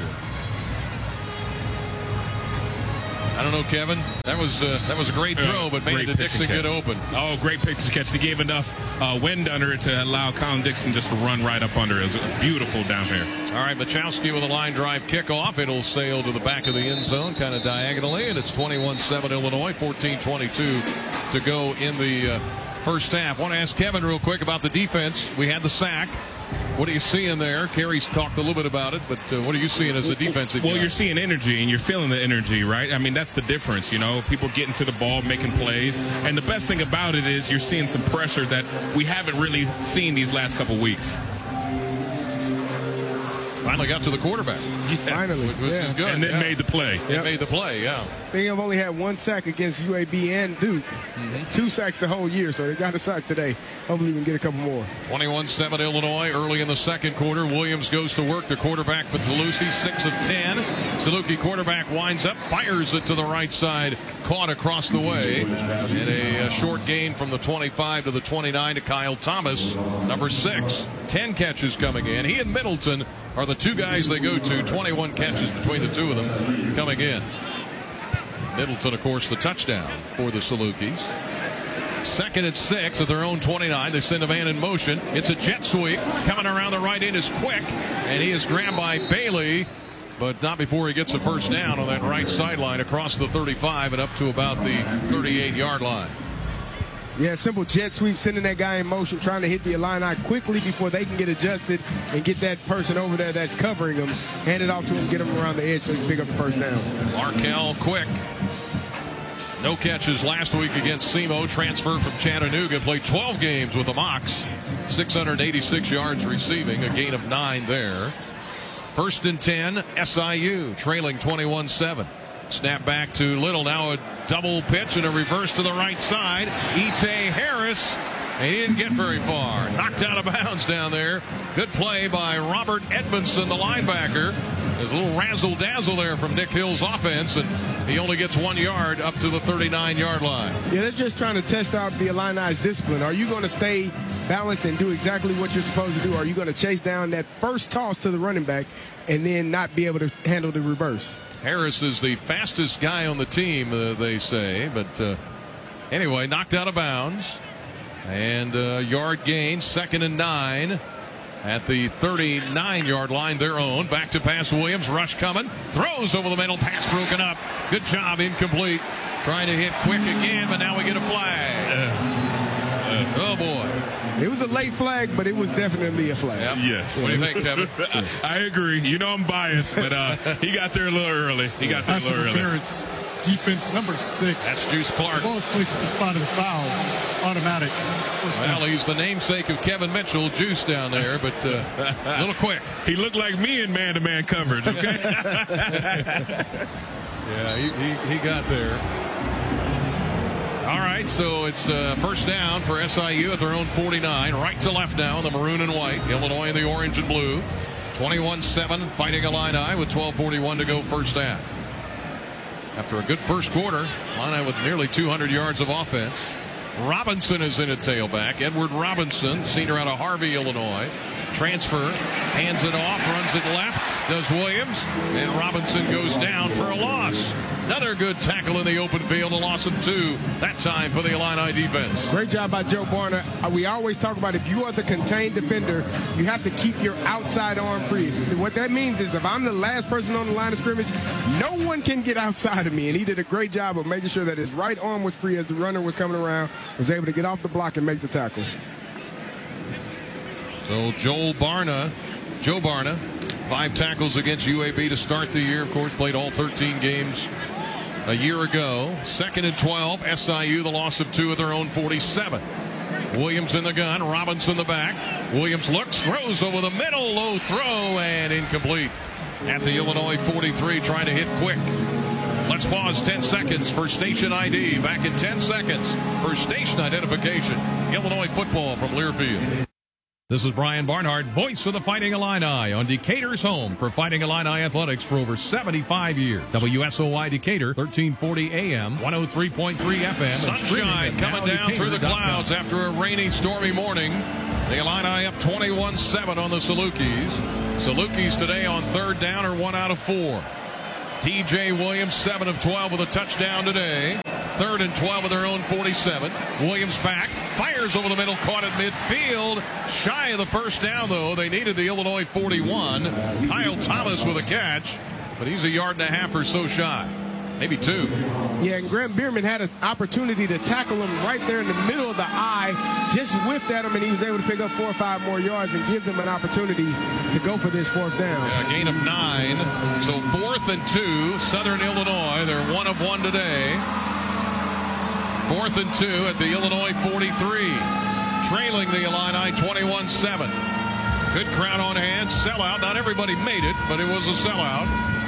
I don't know, Kevin. That was uh, that was a great throw, but man, did Dixon get open. Oh, great pitch to catch. They gave enough uh, wind under it to allow Colin Dixon just to run right up under it. It was beautiful down here. All right, Machowski with a line drive kickoff. It'll sail to the back of the end zone, kind of diagonally, and it's twenty-one seven Illinois, fourteen twenty-two to go in the uh, first half. Want to ask Kevin real quick about the defense. We had the sack. What are you seeing there? Kerry's talked a little bit about it, but uh, what are you seeing as a defensive Well, guy? You're seeing energy, and you're feeling the energy, right? I mean, that's the difference, you know, people getting to the ball, making plays. And the best thing about it is you're seeing some pressure that we haven't really seen these last couple weeks. Finally got to the quarterback. Yes. Finally. Which yeah. is good. And then yeah. made the play. It yep. made the play, yeah. They have only had one sack against U A B and Duke. Mm-hmm. Two sacks the whole year, so they got a sack today. Hopefully we can get a couple more. twenty-one seven Illinois early in the second quarter. Williams goes to work. The quarterback for Salusi, six of ten. Saluki quarterback winds up, fires it to the right side. Caught across the way. And a, a short gain from the twenty-five to the twenty-nine to Kyle Thomas, number six. ten catches coming in. He and Middleton are the two guys they go to. twenty-one catches between the two of them coming in. Middleton, of course, the touchdown for the Salukis. Second and six at their own twenty-nine. They send a man in motion. It's a jet sweep. Coming around the right end is Quick, and he is grabbed by Bailey, but not before he gets the first down on that right sideline across the thirty-five and up to about the thirty-eight yard line. Yeah, simple jet sweep, sending that guy in motion, trying to hit the Illini quickly before they can get adjusted and get that person over there that's covering them, hand it off to him, get him around the edge so he can pick up the first down. Markel Quick. No catches last week against SEMO. Transfer from Chattanooga. Played twelve games with the Mocs. six hundred eighty-six yards receiving. A gain of nine there. First and ten, S I U trailing twenty-one seven. Snap back to Little. Now a double pitch and a reverse to the right side. Ite Harris. And he didn't get very far. Knocked out of bounds down there. Good play by Robert Edmondson, the linebacker. There's a little razzle-dazzle there from Nick Hill's offense, and he only gets one yard up to the thirty-nine yard line. Yeah, they're just trying to test out the Illini's discipline. Are you going to stay balanced and do exactly what you're supposed to do? Are you going to chase down that first toss to the running back and then not be able to handle the reverse? Harris is the fastest guy on the team, uh, they say. But uh, anyway, knocked out of bounds. And uh, yard gain, second and nine at the thirty-nine yard line, their own. Back to pass Williams. Rush coming. Throws over the middle. Pass broken up. Good job. Incomplete. Trying to hit Quick again, but now we get a flag. Uh, uh, oh, boy. It was a late flag, but it was definitely a flag. Yep. Yes. What do you think, Kevin? I, I agree. You know I'm biased, but uh, he got there a little early. He got there a little early. Defense number six. That's Juice Clark. The ball is placed at the spot of the foul. Automatic. Well, he's the namesake of Kevin Mitchell, Juice down there, but uh, a little quick. He looked like me in man-to-man coverage, okay? Yeah, he, he, he got there. All right, so it's uh, first down for S I U at their own forty-nine. Right to left now in the maroon and white. Illinois in the orange and blue. twenty-one seven Fighting Illini with twelve forty-one to go first half. After a good first quarter, Illini with nearly two hundred yards of offense. Robinson is in at tailback. Edward Robinson, senior out of Harvey, Illinois. Transfer, hands it off, runs it left. does Williams, and Robinson goes down for a loss. Another good tackle in the open field, a loss of two, that time for the Illini defense. Great job by Joe Barner. We always talk about if you are the contained defender, you have to keep your outside arm free. What that means is if I'm the last person on the line of scrimmage, no one can get outside of me. And he did a great job of making sure that his right arm was free as the runner was coming around, was able to get off the block and make the tackle. So Joel Barna, Joe Barna, five tackles against U A B to start the year. Of course, played all thirteen games a year ago. Second and twelve, S I U, the loss of two of their own forty-seven. Williams in the gun, Robinson the back. Williams looks, throws over the middle, low throw, and incomplete. At the Illinois forty-three, trying to hit quick. Let's pause ten seconds for station I D. Back in ten seconds for station identification. Illinois football from Learfield. This is Brian Barnhart, voice of the Fighting Illini on Decatur's home for Fighting Illini athletics for over seventy-five years. W S O Y Decatur, thirteen forty A M, one oh three point three F M. Sunshine coming down through the clouds after a rainy, stormy morning. The Illini up twenty-one seven on the Salukis. Salukis today on third down are one out of four. T J Williams, seven of twelve with a touchdown today. Third and twelve of their own forty-seven. Williams back, fires over the middle, caught at midfield. Shy of the first down, though. They needed the Illinois forty-one. Kyle Thomas with a catch, but he's a yard and a half or so shy. Maybe two. Yeah, and Grant Bierman had an opportunity to tackle him right there in the middle of the eye. Just whiffed at him, and he was able to pick up four or five more yards and give them an opportunity to go for this fourth down. Yeah, a gain of nine. So fourth and two, Southern Illinois. They're one of one today. Fourth and two at the Illinois forty-three. Trailing the Illini twenty-one seven. Good crowd on hand. Sellout. Not everybody made it, but it was a sellout.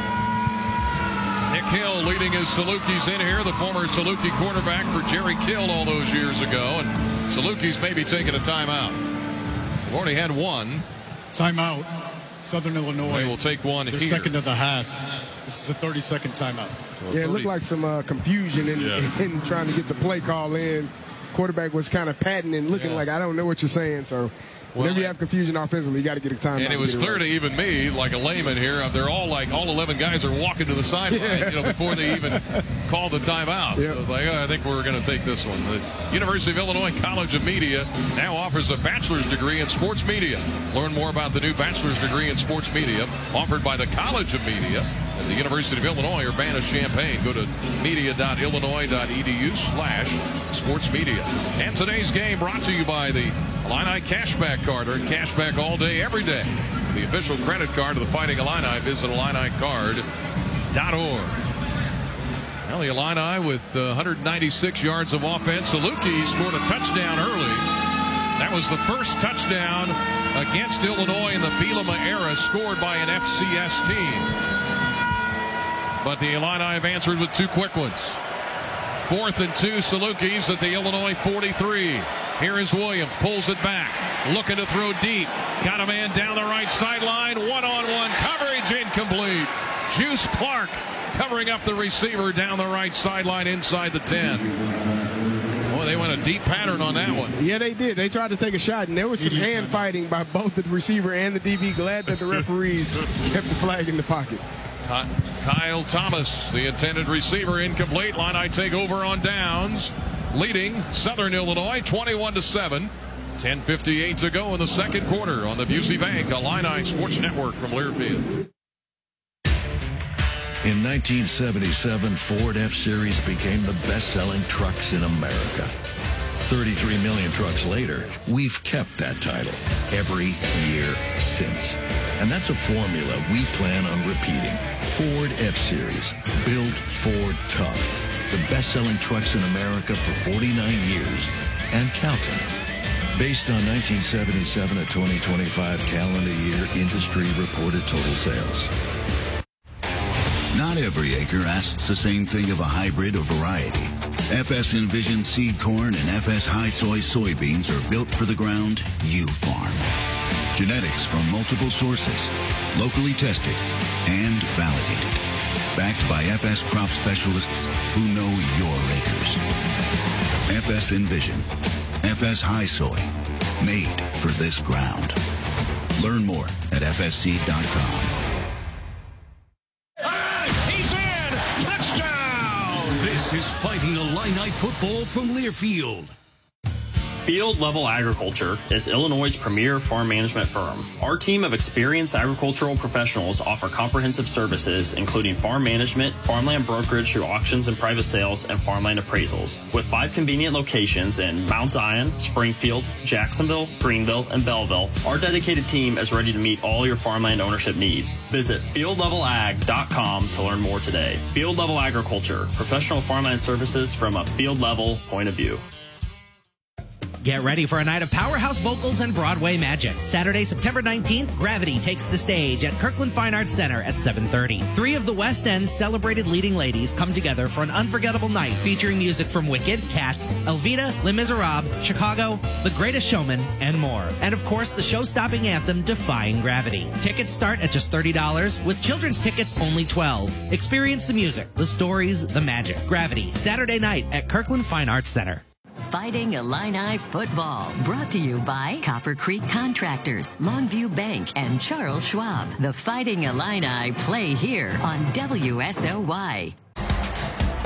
Nick Hill leading his Salukis in here, the former Saluki quarterback for Jerry Kill all those years ago. And Salukis may be taking a timeout. We've already had one. Timeout. Southern Illinois. They will take one Their here. second of the half. This is a thirty-second timeout. So yeah, it looked like some uh, confusion in, yeah. in trying to get the play call in. Quarterback was kind of patting and looking yeah. like, I don't know what you're saying. So whenever well, you have confusion offensively, you got to get a timeout. And it was it clear right. to even me, like a layman here, they're all like, all eleven guys are walking to the sideline, yeah. you know, before they even call the timeout. Yep. So I was like, oh, I think we're going to take this one. The University of Illinois College of Media now offers a bachelor's degree in sports media. Learn more about the new bachelor's degree in sports media offered by the College of Media at the University of Illinois, Urbana-Champaign. Go to media.illinois.edu slash sports media. And today's game brought to you by the Illini Cashback Card. Earn cashback all day, every day. The official credit card of the Fighting Illini. Visit Illini Card dot org. Well, the Illini with uh, one hundred ninety-six yards of offense. Saluki scored a touchdown early. That was the first touchdown against Illinois in the Bielema era scored by an F C S team. But the Illini have answered with two quick ones. Fourth and two, Salukis at the Illinois forty-three. Here is Williams, pulls it back, looking to throw deep. Got a man down the right sideline, one-on-one coverage, incomplete. Juice Clark covering up the receiver down the right sideline inside the ten. Boy, they went a deep pattern on that one. Yeah, they did. They tried to take a shot, and there was some hand fighting by both the receiver and the D B. Glad that the referees kept the flag in the pocket. Kyle Thomas, the intended receiver, incomplete. Illini take over on downs, leading Southern Illinois twenty-one to seven. ten fifty-eight to go in the second quarter on the Busey Bank Illini Sports Network from Learfield. In nineteen seventy-seven, Ford F-Series became the best-selling trucks in America. thirty-three million trucks later, we've kept that title every year since. And that's a formula we plan on repeating. Ford F-Series, built Ford tough. The best-selling trucks in America for forty-nine years and counting. Based on nineteen seventy-seven to twenty twenty-five calendar year industry reported total sales. Not every acre asks the same thing of a hybrid or variety. F S Envision seed corn and F S High Soy soybeans are built for the ground you farm. Genetics from multiple sources, locally tested and validated. Backed by F S crop specialists who know your acres. F S Envision, F S High Soy, made for this ground. Learn more at F S seed dot com. Fighting Illini football from Learfield. Field Level Agriculture is Illinois' premier farm management firm. Our team of experienced agricultural professionals offer comprehensive services, including farm management, farmland brokerage through auctions and private sales, and farmland appraisals. With five convenient locations in Mount Zion, Springfield, Jacksonville, Greenville, and Belleville, our dedicated team is ready to meet all your farmland ownership needs. Visit field level ag dot com to learn more today. Field Level Agriculture, professional farmland services from a field level point of view. Get ready for a night of powerhouse vocals and Broadway magic. Saturday, September nineteenth, Gravity takes the stage at Kirkland Fine Arts Center at seven thirty. Three of the West End's celebrated leading ladies come together for an unforgettable night featuring music from Wicked, Cats, Elvita, Les Miserables, Chicago, The Greatest Showman, and more. And of course, the show-stopping anthem, Defying Gravity. Tickets start at just thirty dollars, with children's tickets only twelve dollars. Experience the music, the stories, the magic. Gravity, Saturday night at Kirkland Fine Arts Center. Fighting Illini football, brought to you by Copper Creek Contractors, Longview Bank, and Charles Schwab. The Fighting Illini play here on W S O Y.